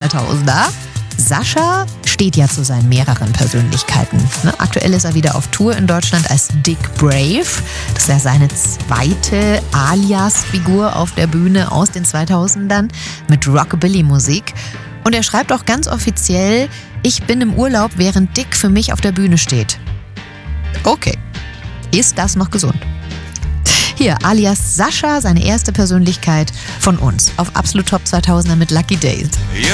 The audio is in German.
2000er. Sascha steht ja zu seinen mehreren Persönlichkeiten. Aktuell ist er wieder auf Tour in Deutschland als Dick Brave. Das ist ja seine zweite Alias-Figur auf der Bühne aus den 2000ern mit Rockabilly-Musik. Und er schreibt auch ganz offiziell: Ich bin im Urlaub, während Dick für mich auf der Bühne steht. Okay, ist das noch gesund? Hier, alias Sascha, seine erste Persönlichkeit von uns auf Absolut Top 2000er mit Lucky Days.